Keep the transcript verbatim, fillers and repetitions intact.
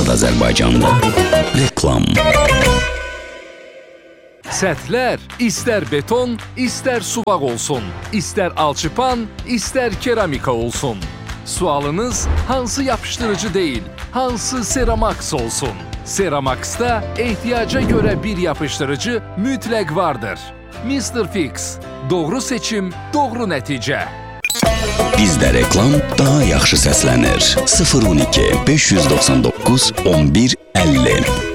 Azad Azərbaycanda reklam. Səthlər istər beton, istər suvaq olsun, istər alçıpan, istər keramika olsun. Sualınız hansı yapışdırıcı deyil, hansı Seramax olsun? Seramax'da ehtiyaca görə bir yapışdırıcı mütləq vardır. mister Fix. Doğru seçim, doğru nəticə. Bizdə reklam daha yaxşı səslənir. sıfır on iki beş yüz doxsan doqquz on bir əlli